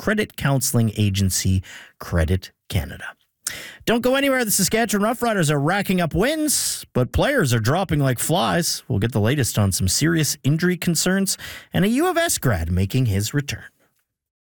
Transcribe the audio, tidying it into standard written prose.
credit counseling agency Credit Canada. Don't go anywhere. The Saskatchewan Roughriders are racking up wins, but players are dropping like flies. We'll get the latest on some serious injury concerns and a U of S grad making his return.